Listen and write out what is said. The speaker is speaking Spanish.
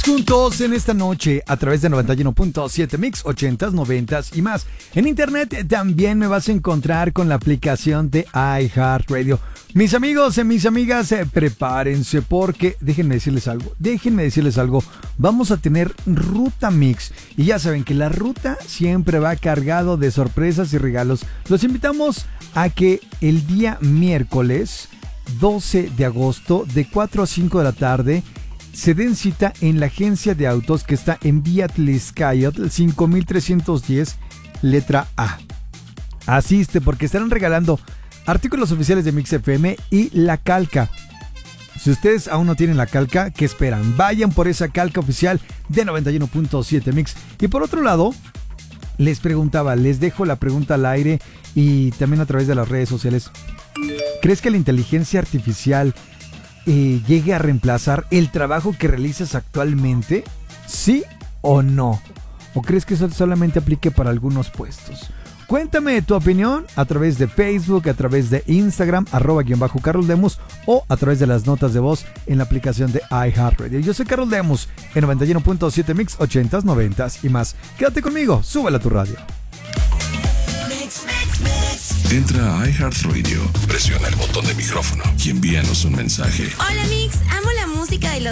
Estamos juntos en esta noche a través de 91.7 Mix, 80s, 90s y más. En internet también me vas a encontrar con la aplicación de iHeartRadio. Mis amigos y mis amigas, prepárense porque déjenme decirles algo. Vamos a tener Ruta Mix y ya saben que la ruta siempre va cargado de sorpresas y regalos. Los invitamos a que el día miércoles 12 de agosto de 4 a 5 de la tarde se den cita en la agencia de autos que está en Vía Tlaxcala 5310 letra A. Asiste porque estarán regalando artículos oficiales de Mix FM y la calca. Si ustedes aún no tienen la calca, ¿qué esperan? Vayan por esa calca oficial de 91.7 Mix. Y por otro lado, les dejo la pregunta al aire y también a través de las redes sociales. ¿Crees que la inteligencia artificial llegue a reemplazar el trabajo que realizas actualmente? ¿Sí o no? ¿O crees que eso solamente aplique para algunos puestos? Cuéntame tu opinión a través de Facebook, a través de Instagram, @Carlos Lemus, o a través de las notas de voz en la aplicación de iHeartRadio. Yo soy Carlos Lemus en 91.7 Mix, 80s, 90s y más. Quédate conmigo, súbela a tu radio. Entra a iHeartRadio, presiona el botón de micrófono y envíanos un mensaje. Hola Mix, amo la música de los